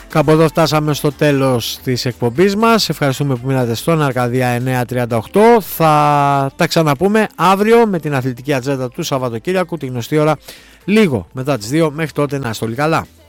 Κάπου εδώ φτάσαμε στο τέλος της εκπομπής μας. Ευχαριστούμε που μείνατε στον Αρκαδία 938. Θα τα ξαναπούμε αύριο με την αθλητική ατζέντα του Σαββατοκύριακου, τη γνωστή ώρα λίγο μετά τις 2. Μέχρι τότε να είστε όλοι καλά.